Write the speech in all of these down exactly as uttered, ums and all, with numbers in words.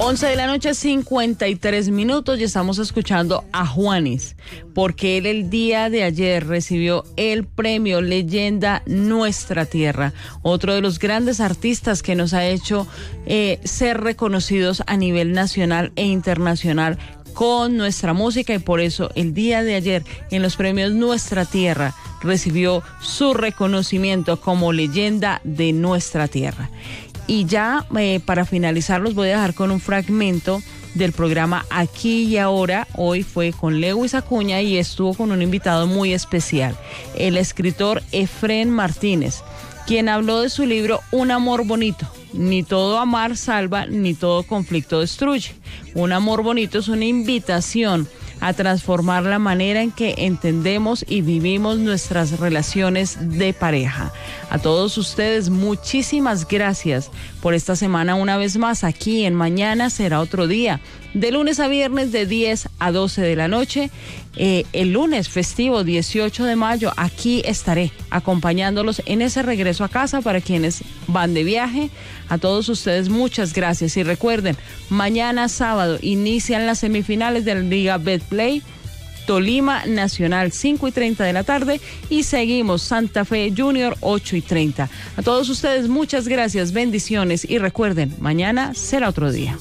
once de la noche, cincuenta y tres minutos, y estamos escuchando a Juanes, porque él el día de ayer recibió el premio Leyenda Nuestra Tierra, otro de los grandes artistas que nos ha hecho eh, ser reconocidos a nivel nacional e internacional con nuestra música, y por eso el día de ayer en los premios Nuestra Tierra recibió su reconocimiento como Leyenda de Nuestra Tierra. Y ya eh, para finalizar los voy a dejar con un fragmento del programa Aquí y Ahora. Hoy fue con Lewis Acuña y estuvo con un invitado muy especial, el escritor Efrén Martínez, quien habló de su libro Un amor bonito. Ni todo amar salva, ni todo conflicto destruye. Un amor bonito es una invitación a transformar la manera en que entendemos y vivimos nuestras relaciones de pareja. A todos ustedes, muchísimas gracias por esta semana una vez más aquí en Mañana Será Otro Día, de lunes a viernes de diez a doce de la noche. Eh, el lunes festivo dieciocho de mayo, aquí estaré acompañándolos en ese regreso a casa para quienes van de viaje. A todos ustedes, muchas gracias. Y recuerden, mañana sábado inician las semifinales de la Liga Betplay. Tolima Nacional, cinco y treinta de la tarde, y seguimos Santa Fe Junior, ocho y treinta. A todos ustedes, muchas gracias, bendiciones, y recuerden, mañana será otro día.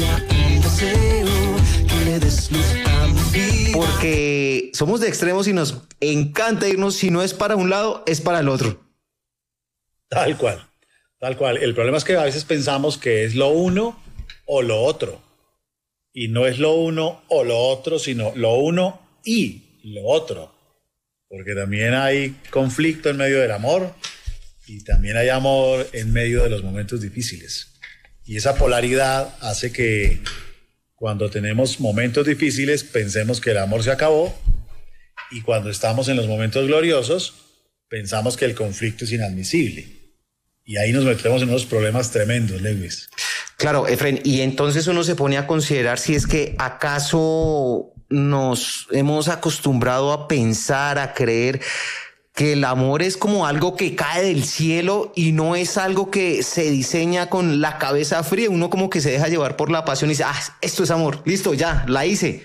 Porque somos de extremos y nos encanta irnos, si no es para un lado, es para el otro. Tal cual, tal cual. El problema es que a veces pensamos que es lo uno o lo otro. Y no es lo uno o lo otro, sino lo uno y lo otro. Porque también hay conflicto en medio del amor y también hay amor en medio de los momentos difíciles. Y esa polaridad hace que cuando tenemos momentos difíciles pensemos que el amor se acabó, y cuando estamos en los momentos gloriosos pensamos que el conflicto es inadmisible. Y ahí nos metemos en unos problemas tremendos, Lewis. Claro, Efrén, y entonces uno se pone a considerar si es que acaso nos hemos acostumbrado a pensar, a creer que el amor es como algo que cae del cielo y no es algo que se diseña con la cabeza fría. Uno como que se deja llevar por la pasión y dice, ah, esto es amor, listo, ya, la hice.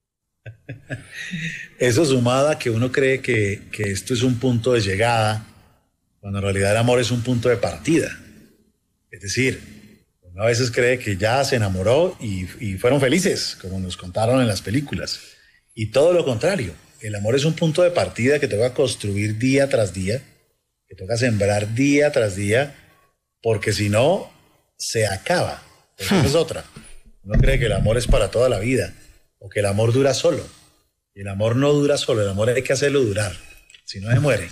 Eso sumado a que uno cree que, que esto es un punto de llegada, cuando en realidad el amor es un punto de partida. Es decir, uno a veces cree que ya se enamoró y, y fueron felices, como nos contaron en las películas. Y todo lo contrario. El amor es un punto de partida que toca construir día tras día, que toca sembrar día tras día, porque si no, se acaba. Esa es otra. Uno cree que el amor es para toda la vida, o que el amor dura solo. Y el amor no dura solo, el amor hay que hacerlo durar, si no se muere.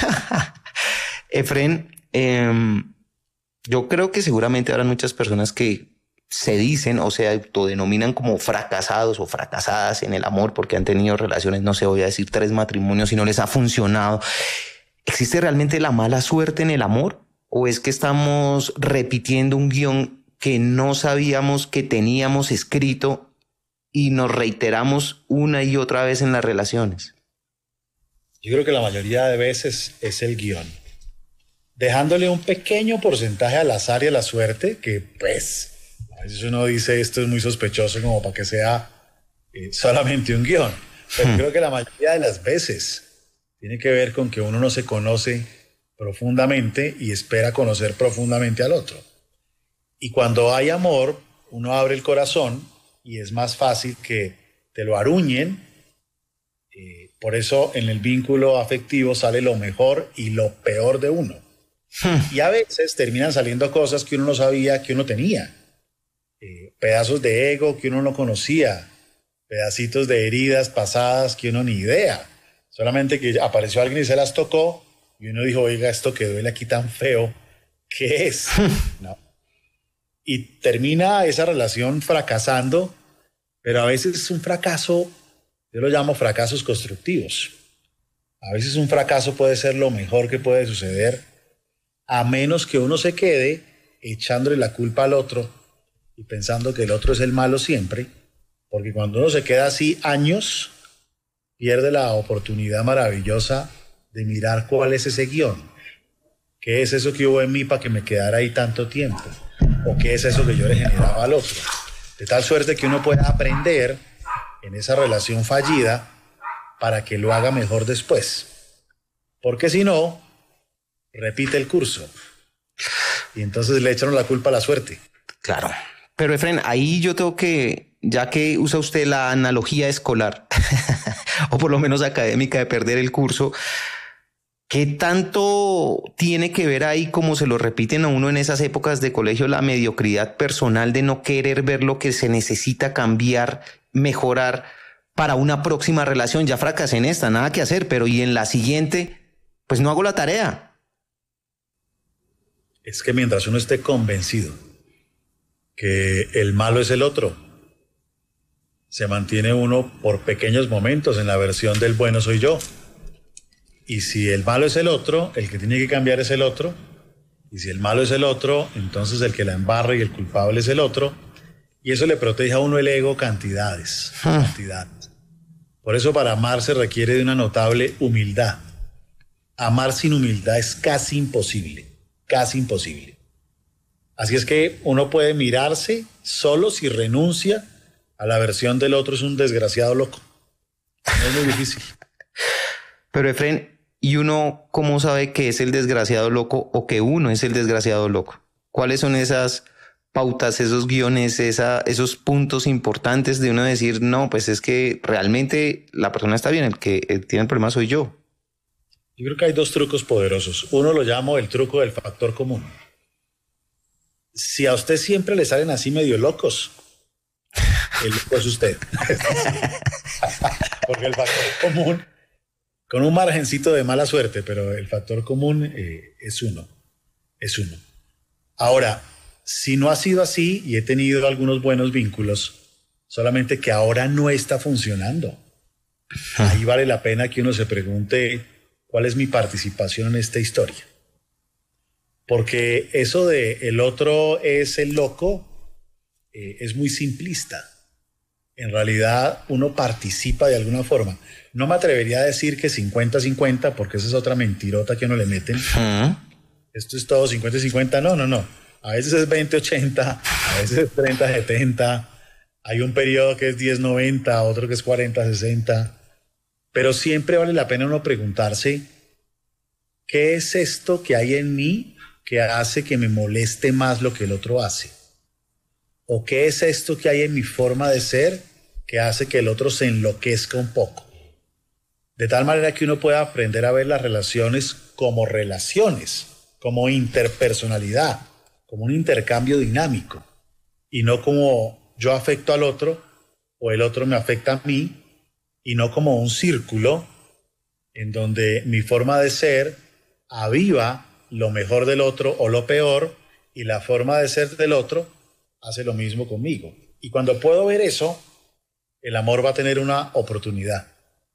Efrén, eh, yo creo que seguramente habrá muchas personas que se dicen o se autodenominan como fracasados o fracasadas en el amor porque han tenido relaciones, no sé, voy a decir tres matrimonios y no les ha funcionado. ¿Existe realmente la mala suerte en el amor? ¿O es que estamos repitiendo un guión que no sabíamos que teníamos escrito y nos reiteramos una y otra vez en las relaciones? Yo creo que la mayoría de veces es el guión, dejándole un pequeño porcentaje al azar y a la suerte, que pues a veces uno dice esto es muy sospechoso como para que sea eh, solamente un guión, pero hmm. creo que la mayoría de las veces tiene que ver con que uno no se conoce profundamente y espera conocer profundamente al otro. Y cuando hay amor, uno abre el corazón y es más fácil que te lo aruñen. Eh, por eso en el vínculo afectivo sale lo mejor y lo peor de uno. Hmm. Y a veces terminan saliendo cosas que uno no sabía que uno tenía. Eh, pedazos de ego que uno no conocía, pedacitos de heridas pasadas que uno ni idea. Solamente que apareció alguien y se las tocó y uno dijo, oiga, esto que duele aquí tan feo, ¿qué es? ¿No? Y termina esa relación fracasando, pero a veces es un fracaso, yo lo llamo fracasos constructivos. A veces un fracaso puede ser lo mejor que puede suceder, a menos que uno se quede echándole la culpa al otro y pensando que el otro es el malo siempre, porque cuando uno se queda así años, pierde la oportunidad maravillosa de mirar cuál es ese guión. ¿Qué es eso que hubo en mí para que me quedara ahí tanto tiempo? ¿O qué es eso que yo le generaba al otro? De tal suerte que uno pueda aprender en esa relación fallida para que lo haga mejor después. Porque si no, repite el curso. Y entonces le echan la culpa a la suerte. Claro. Pero Efren, ahí yo tengo que, ya que usa usted la analogía escolar, o por lo menos académica, de perder el curso, ¿qué tanto tiene que ver ahí, como se lo repiten a uno en esas épocas de colegio, la mediocridad personal de no querer ver lo que se necesita cambiar, mejorar para una próxima relación? Ya fracasé en esta, nada que hacer, pero y en la siguiente, pues no hago la tarea. Es que mientras uno esté convencido que el malo es el otro, se mantiene uno por pequeños momentos en la versión del bueno soy yo. Y si el malo es el otro, el que tiene que cambiar es el otro. Y si el malo es el otro, entonces el que la embarra y el culpable es el otro. Y eso le protege a uno el ego cantidades, Ah. cantidades. Por eso para amar se requiere de una notable humildad. Amar sin humildad es casi imposible, casi imposible. Así es que uno puede mirarse solo si renuncia a la versión del otro es un desgraciado loco. No es muy difícil. Pero Efren, ¿y uno cómo sabe que es el desgraciado loco o que uno es el desgraciado loco? ¿Cuáles son esas pautas, esos guiones, esa, esos puntos importantes de uno decir, no, pues es que realmente la persona está bien, el que el tiene el problema soy yo? Yo creo que hay dos trucos poderosos. Uno lo llamo el truco del factor común. Si a usted siempre le salen así medio locos, el loco es usted. Porque el factor común, con un margencito de mala suerte, pero el factor común eh, es uno, es uno. Ahora, si no ha sido así y he tenido algunos buenos vínculos, solamente que ahora no está funcionando, ahí vale la pena que uno se pregunte cuál es mi participación en esta historia. Porque eso de el otro es el loco eh, es muy simplista. En realidad uno participa de alguna forma. No me atrevería a decir que cincuenta cincuenta, porque esa es otra mentirota que uno le meten. ¿Ah? Esto es todo cincuenta cincuenta. No, no, no. A veces es veinte ochenta, a veces es treinta setenta. Hay un periodo que es diez noventa, otro que es cuarenta sesenta. Pero siempre vale la pena uno preguntarse, ¿qué es esto que hay en mí que hace que me moleste más lo que el otro hace? ¿O qué es esto que hay en mi forma de ser que hace que el otro se enloquezca un poco? De tal manera que uno pueda aprender a ver las relaciones como relaciones, como interpersonalidad, como un intercambio dinámico, y no como yo afecto al otro o el otro me afecta a mí, y no como un círculo en donde mi forma de ser aviva lo mejor del otro o lo peor, y la forma de ser del otro hace lo mismo conmigo. Y cuando puedo ver eso, el amor va a tener una oportunidad.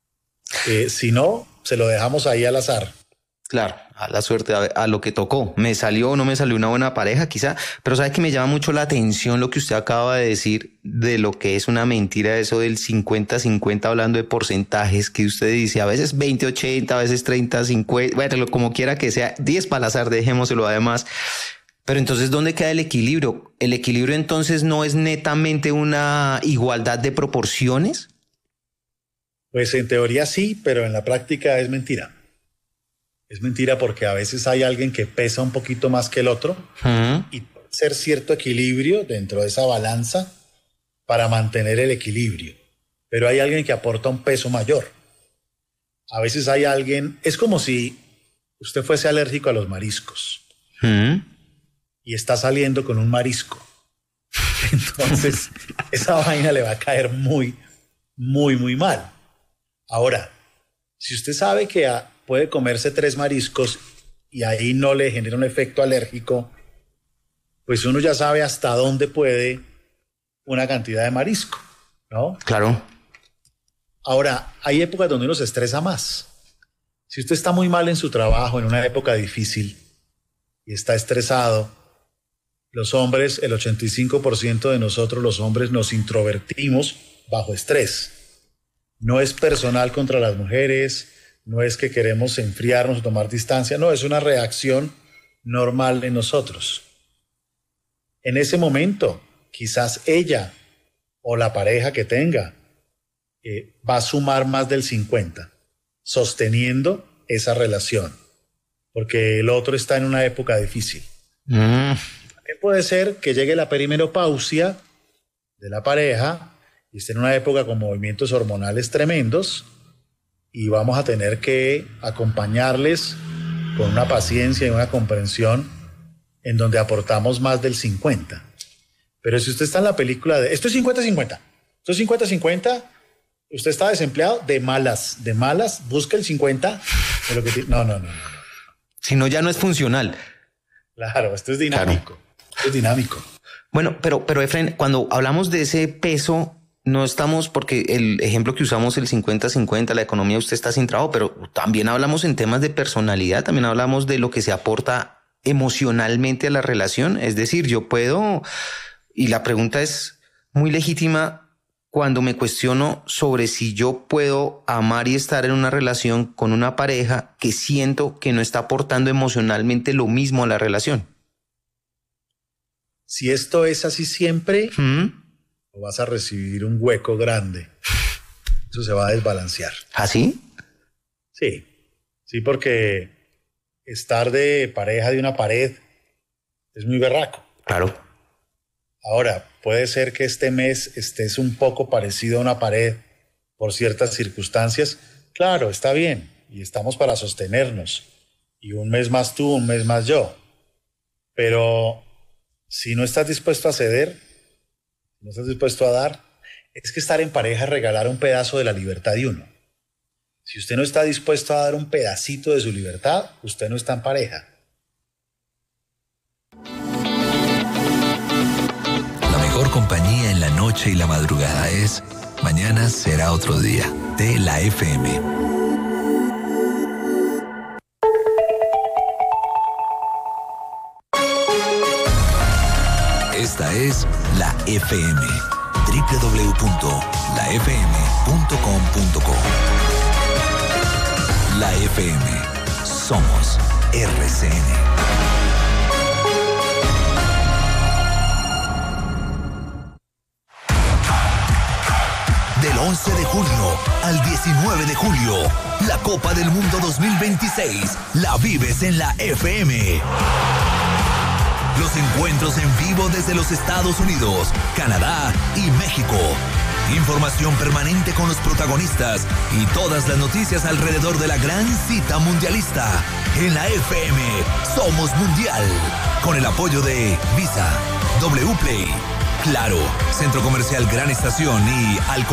Eh, si no, se lo dejamos ahí al azar. Claro, a la suerte, a, a lo que tocó. Me salió o no me salió una buena pareja, quizá, pero sabe que me llama mucho la atención lo que usted acaba de decir de lo que es una mentira, eso del cincuenta cincuenta, hablando de porcentajes, que usted dice a veces veinte ochenta, a veces treinta cincuenta, bueno, como quiera que sea, diez para el azar, dejémoselo además. Pero entonces, ¿dónde queda el equilibrio? ¿El equilibrio entonces no es netamente una igualdad de proporciones? Pues en teoría sí, pero en la práctica es mentira. Es mentira porque a veces hay alguien que pesa un poquito más que el otro, ¿Mm? y puede ser cierto equilibrio dentro de esa balanza para mantener el equilibrio. Pero hay alguien que aporta un peso mayor. A veces hay alguien, es como si usted fuese alérgico a los mariscos. ¿Mm? Y está saliendo con un marisco. Entonces, esa vaina le va a caer muy, muy, muy mal. Ahora, si usted sabe que a, puede comerse tres mariscos y ahí no le genera un efecto alérgico, pues uno ya sabe hasta dónde puede una cantidad de marisco, ¿no? Claro. Ahora, hay épocas donde uno se estresa más. Si usted está muy mal en su trabajo, en una época difícil, y está estresado, los hombres, el ochenta y cinco por ciento de nosotros los hombres nos introvertimos bajo estrés. No es personal contra las mujeres, no es que queremos enfriarnos o tomar distancia, no, es una reacción normal en nosotros. En ese momento, quizás ella o la pareja que tenga eh, va a sumar más del cincuenta, sosteniendo esa relación, porque el otro está en una época difícil. Mm. Puede ser que llegue la perimenopausia de la pareja y esté en una época con movimientos hormonales tremendos y vamos a tener que acompañarles con una paciencia y una comprensión en donde aportamos más del cincuenta. Pero si usted está en la película de esto es cincuenta cincuenta, esto es cincuenta cincuenta, usted está desempleado, de malas, de malas, busca el cincuenta. De lo que no, no, no, no. Si no, ya no es funcional. Claro, esto es dinámico. Claro. Esto es dinámico. Bueno, pero, pero Efren, cuando hablamos de ese peso, no estamos, porque el ejemplo que usamos, el cincuenta cincuenta, la economía, usted está sin trabajo, pero también hablamos en temas de personalidad, también hablamos de lo que se aporta emocionalmente a la relación. Es decir, yo puedo, y la pregunta es muy legítima cuando me cuestiono sobre si yo puedo amar y estar en una relación con una pareja que siento que no está aportando emocionalmente lo mismo a la relación. Si esto es así siempre, ¿Mm? vas a recibir un hueco grande. Eso se va a desbalancear. ¿Así? Sí, sí, porque estar de pareja de una pared es muy berraco. Claro. Ahora, puede ser que este mes estés un poco parecido a una pared por ciertas circunstancias. Claro, está bien, y estamos para sostenernos. Y un mes más tú, un mes más yo. Pero si no estás dispuesto a ceder, no estás dispuesto a dar, es que estar en pareja es regalar un pedazo de la libertad de uno. Si usted no está dispuesto a dar un pedacito de su libertad, usted no está en pareja. La mejor compañía en la noche y la madrugada es Mañana será otro día, de la F M. Esta es la F M, doble u doble u doble u punto la f m punto com punto co. La F M, somos R C N. Del once de junio al diecinueve de julio, la Copa del Mundo dos mil veintiséis la vives en la F M. Los encuentros en vivo desde los Estados Unidos, Canadá y México. Información permanente con los protagonistas y todas las noticias alrededor de la gran cita mundialista. En la F M, somos mundial. Con el apoyo de Visa, W Play, Claro, Centro Comercial Gran Estación y Alcohol.